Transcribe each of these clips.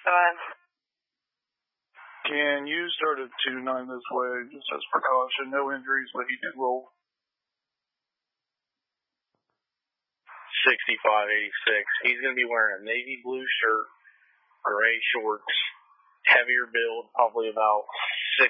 Go ahead. Can you start at 2-9 this way, just as precaution? No injuries, but he did roll. 6586. He's going to be wearing a navy blue shirt, gray shorts, heavier build, probably about 6'1".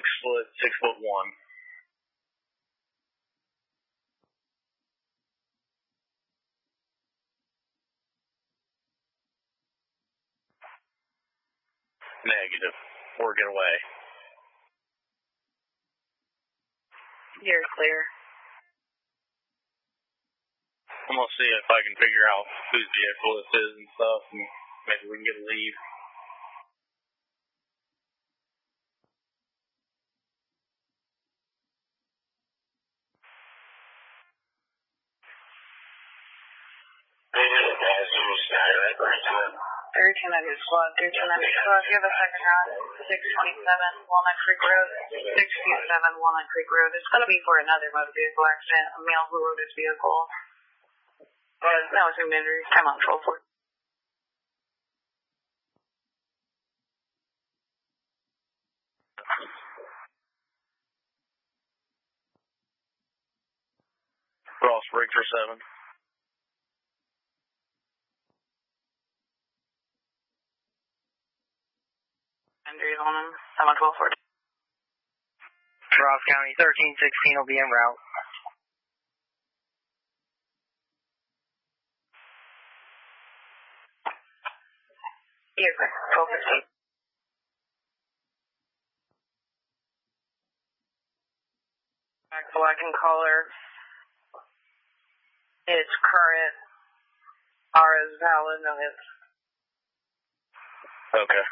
Negative. Working away. You're clear. I'm going to see if I can figure out whose vehicle this is and stuff, and maybe we can get a lead. Thirteen of your squad. You have a second round. 627 Walnut Creek Road. 627 Walnut Creek Road. It's going to be for another motor vehicle accident. A male who rode his vehicle. No assumed injuries. Time on 12-4. Ross, break for 7. Injuries on him. Time on 12-4. Ross County 1316 will be en route. You're clear. 12-15. Back to Black and Collar. It's current. R is valid. No hits. Okay.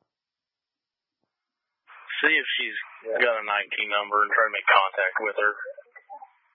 See if she's got a 19 number and try to make contact with her.